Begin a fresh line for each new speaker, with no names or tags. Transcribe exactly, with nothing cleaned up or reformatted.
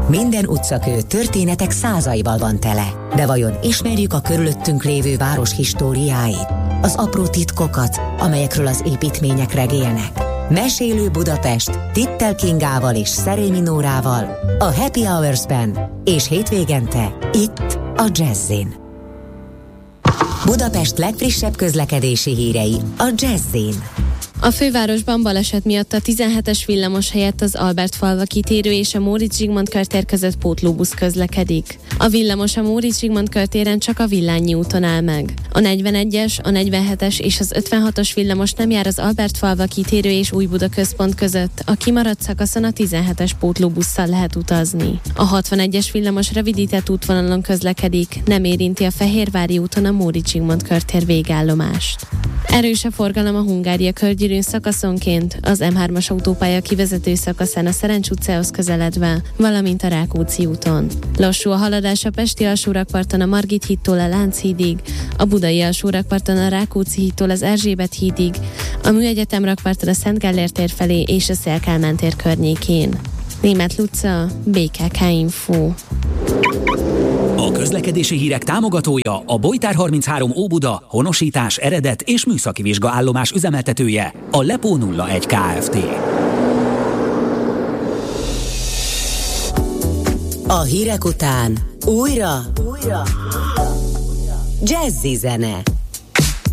Minden utcakő történetek százaival van tele. De vajon ismerjük a körülöttünk lévő város históriáit? Az apró titkokat, amelyekről az építmények regélnek? Mesélő Budapest Tittel Kingával és Szerémi Nórával a Happy Hours-ben és hétvégente itt a Jazzin. Budapest legfrissebb közlekedési hírei a Jazzin.
A fővárosban baleset miatt a tizenhetes villamos helyett az Albertfalva kitérő és a Móricz Zsigmond körtér között pótlóbusz közlekedik. A villamos a Móricz Zsigmond körtéren csak a Villányi úton áll meg. A negyvenegyes, a negyvenhetes és az ötvenhatos villamos nem jár az Albertfalva kitérő és Újbuda központ között. A kimaradt szakaszon a tizenhetes pótlóbusszal lehet utazni. A hatvanegyes villamos rövidített útvonalon közlekedik, nem érinti a Fehérvári úton a Móricz Zsigmond körtér végállomást. Erős a forgalom a Hungária körgyűrűn szakaszonként, az em hármas autópálya kivezető szakaszán a Szerencs utcához közeledve, valamint a Rákóczi úton. Lassú a haladás a Pesti alsórakparton a Margit hídtól a Lánchídig, a Budai alsórakparton a Rákóczi hídtól az Erzsébet hídig, a Műegyetem rakparton a Szent Gellért tér felé és a Széll Kálmán tér környékén. Németh Luca, bé ká ká Info.
A közlekedési hírek támogatója a Bojtár harminchárom Óbuda, honosítás, eredet és műszaki vizsgaállomás üzemeltetője, a Lepó nulla egy Kft.
A hírek után újra, újra. Jazzy zene.